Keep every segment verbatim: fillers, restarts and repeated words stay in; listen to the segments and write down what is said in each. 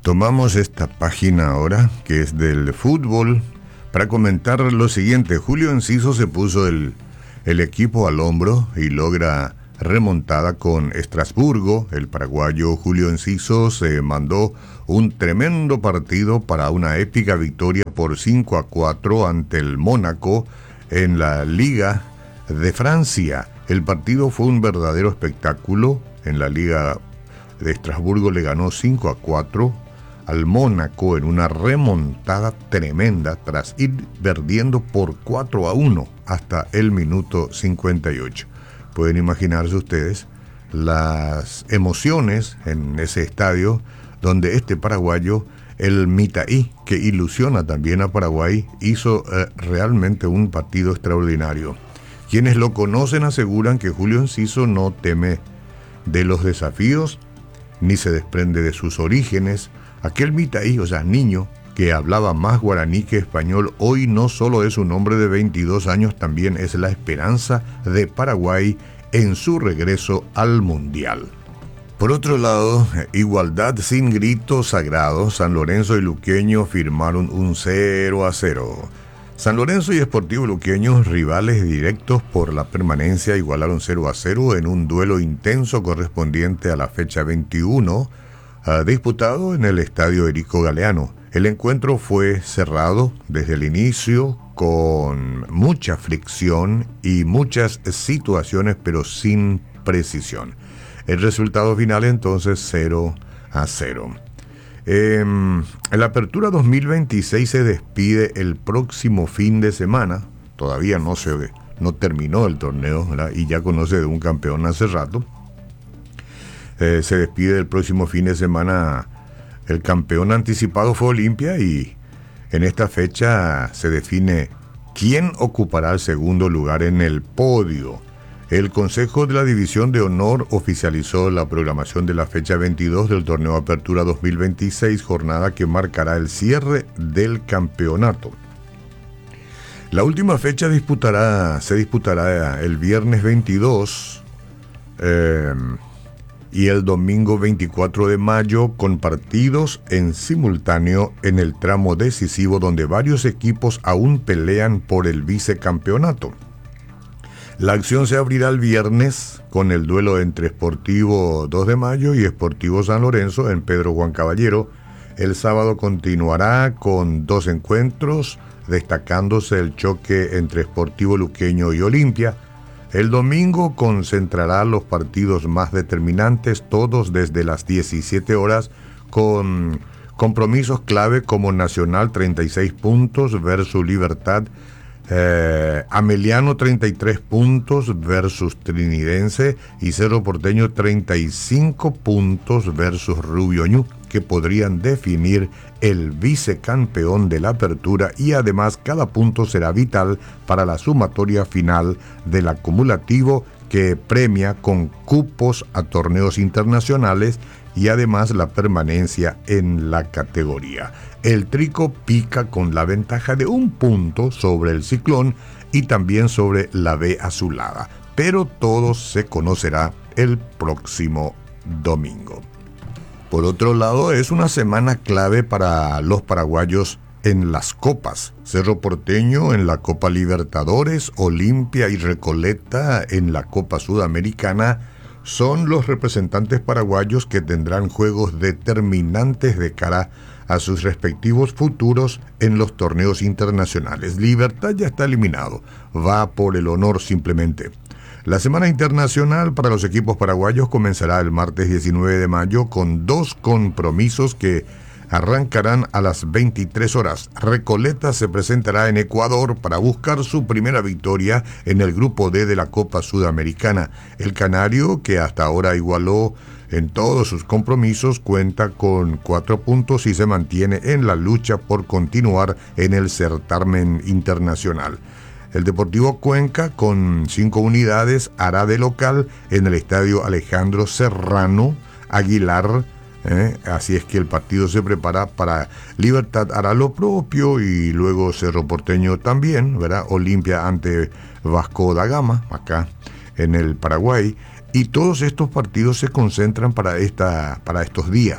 Tomamos esta página ahora, que es del fútbol, para comentar lo siguiente. Julio Enciso se puso el, el equipo al hombro y logra remontada con Estrasburgo. El paraguayo Julio Enciso se mandó un tremendo partido para una épica victoria por cinco a cuatro ante el Mónaco en la Liga de Francia. El partido fue un verdadero espectáculo. En la Liga de Estrasburgo le ganó cinco a cuatro al Mónaco en una remontada tremenda tras ir perdiendo por cuatro a uno hasta el minuto cincuenta y ocho. Pueden imaginarse ustedes las emociones en ese estadio donde este paraguayo, el Mitaí, que ilusiona también a Paraguay, hizo eh, realmente un partido extraordinario. Quienes lo conocen aseguran que Julio Enciso no teme de los desafíos ni se desprende de sus orígenes. Aquel Mitaí, o sea, niño, que hablaba más guaraní que español, hoy no solo es un hombre de veintidós años, también es la esperanza de Paraguay en su regreso al Mundial. Por otro lado, igualdad sin grito sagrado. San Lorenzo y Luqueño firmaron un cero a cero. San Lorenzo y Sportivo Luqueño, rivales directos por la permanencia, igualaron cero a cero en un duelo intenso correspondiente a la fecha veintiuno, uh, disputado en el estadio Erico Galeano. El encuentro fue cerrado desde el inicio, con mucha fricción y muchas situaciones, pero sin precisión. El resultado final entonces cero a cero. Eh, la Apertura dos mil veintiséis se despide el próximo fin de semana. Todavía no se no terminó el torneo, ¿verdad? Y ya conoce de un campeón hace rato. Eh, se despide el próximo fin de semana. El campeón anticipado fue Olimpia y en esta fecha se define quién ocupará el segundo lugar en el podio. El Consejo de la División de Honor oficializó la programación de la fecha veintidós del torneo Apertura dos mil veintiséis, jornada que marcará el cierre del campeonato. La última fecha disputará, se disputará el viernes veintidós eh, y el domingo veinticuatro de mayo, con partidos en simultáneo en el tramo decisivo donde varios equipos aún pelean por el vicecampeonato. La acción se abrirá el viernes con el duelo entre Sportivo dos de mayo y Sportivo San Lorenzo en Pedro Juan Caballero. El sábado continuará con dos encuentros, destacándose el choque entre Sportivo Luqueño y Olimpia. El domingo concentrará los partidos más determinantes, todos desde las diecisiete horas, con compromisos clave como Nacional treinta y seis puntos versus Libertad, Eh, Ameliano treinta y tres puntos versus Trinidense y Cerro Porteño treinta y cinco puntos versus Rubio Ñu, que podrían definir el vicecampeón de la Apertura, y además cada punto será vital para la sumatoria final del acumulativo que premia con cupos a torneos internacionales y además la permanencia en la categoría. El Trico pica con la ventaja de un punto sobre el Ciclón y también sobre la B Azulada, pero todo se conocerá el próximo domingo. Por otro lado, es una semana clave para los paraguayos en las copas. Cerro Porteño en la Copa Libertadores, Olimpia y Recoleta en la Copa Sudamericana son los representantes paraguayos que tendrán juegos determinantes de cara a sus respectivos futuros en los torneos internacionales. Libertad ya está eliminado, va por el honor simplemente. La semana internacional para los equipos paraguayos comenzará el martes diecinueve de mayo con dos compromisos que arrancarán a las veintitrés horas. Recoleta se presentará en Ecuador para buscar su primera victoria en el grupo D de la Copa Sudamericana. El canario, que hasta ahora igualó en todos sus compromisos, cuenta con cuatro puntos y se mantiene en la lucha por continuar en el certamen internacional. El Deportivo Cuenca, con cinco unidades, hará de local en el estadio Alejandro Serrano Aguilar. ¿Eh? Así es que el partido se prepara para Libertad, hará lo propio, y luego Cerro Porteño también, ¿verdad? Olimpia ante Vasco da Gama, acá en el Paraguay. Y todos estos partidos se concentran para, esta, para estos días.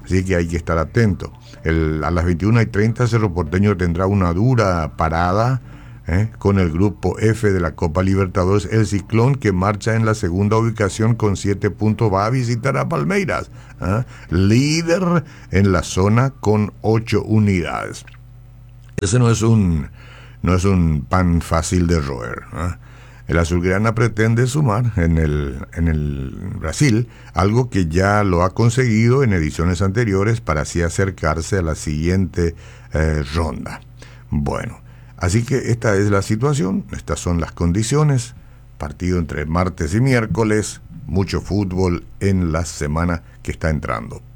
así que hay que estar atento. El, a las veintiuna y treinta Cerro Porteño tendrá una dura parada ¿eh? con el grupo F de la Copa Libertadores. El Ciclón, que marcha en la segunda ubicación con siete puntos, va a visitar a Palmeiras, ¿eh? líder en la zona con ocho unidades. Ese no es un, no es un pan fácil de roer, ¿eh? El azulgrana pretende sumar en el, en el Brasil, algo que ya lo ha conseguido en ediciones anteriores para así acercarse a la siguiente eh, ronda. Bueno, así que esta es la situación, estas son las condiciones. Partido entre martes y miércoles, mucho fútbol en la semana que está entrando.